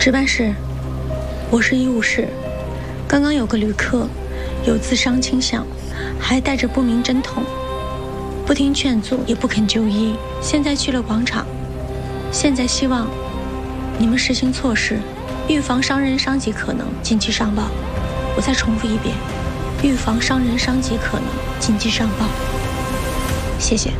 值班室，我是医务室。刚刚有个旅客有自伤倾向，还带着不明针筒，不听劝阻也不肯就医，现在去了广场。现在希望你们实行措施，预防伤人伤己可能，紧急上报。我再重复一遍，预防伤人伤己可能，紧急上报。谢谢。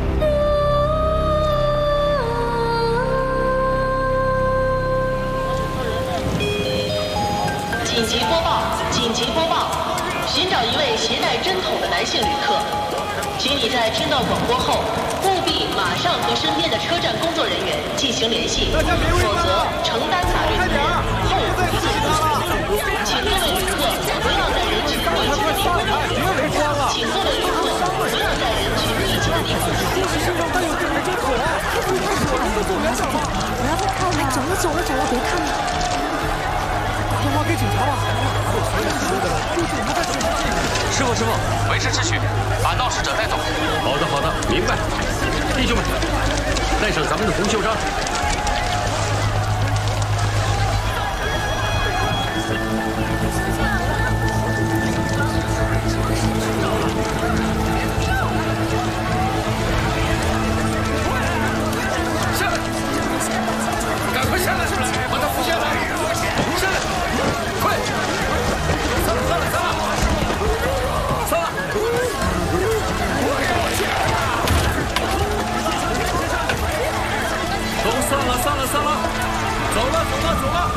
紧急播报！紧急播报！寻找一位携带针筒的男性旅客，请你在听到广播后，务必马上和身边的车站工作人员进行联系，否则承担法律责任，后果不责。请各位旅客不要在人群密集的地方停留。请各位旅客不要在人群密集的地方停留。 身上带有这针孔，我们都走远点吧，不要再看了，走了，别看了。打电话给警察吧。 师傅，维持秩序，把闹事者带走。 好的，明白。弟兄们，带上咱们的红袖章。 下来，赶快下来，把他扶下来。下来，快！散了！都散了！走了！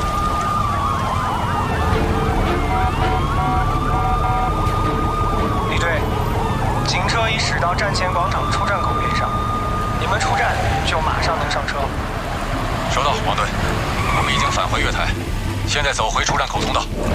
李队，警车已驶到站前广场出站口边上，你们出站就马上能上车。 收到，王队，我们已经返回月台，现在走回出站口通道。